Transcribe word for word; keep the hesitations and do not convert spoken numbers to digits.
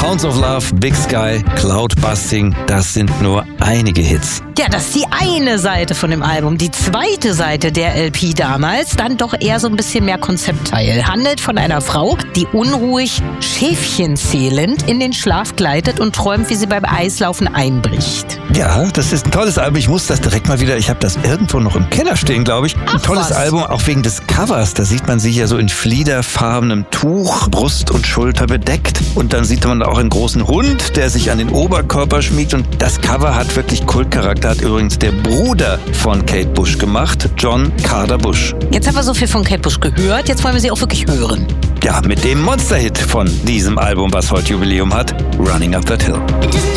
Hounds of Love, Big Sky, Cloud Busting, das sind nur einige Hits. Ja, das ist die eine Seite von dem Album. Die zweite Seite der L P damals, dann doch eher so ein bisschen mehr Konzeptteil. Handelt von einer Frau, die unruhig, Schäfchen zählend in den Schlaf gleitet und träumt, wie sie beim Eislaufen einbricht. Ja, das ist ein tolles Album. Ich muss das direkt mal wieder, ich habe das irgendwo noch im Keller stehen, glaube ich. Ein Ach, tolles was? Album, auch wegen des Covers. Da sieht man sich ja so in fliederfarbenem Tuch, Brust und Schulter bedeckt. Und dann sieht man auch einen großen Hund, der sich an den Oberkörper schmiegt. Und das Cover hat wirklich Kultcharakter. Hat übrigens der Bruder von Kate Bush gemacht, John Carter Bush. Jetzt haben wir so viel von Kate Bush gehört, jetzt wollen wir sie auch wirklich hören. Ja, mit dem Monsterhit von diesem Album, was heute Jubiläum hat, Running Up That Hill. It doesn't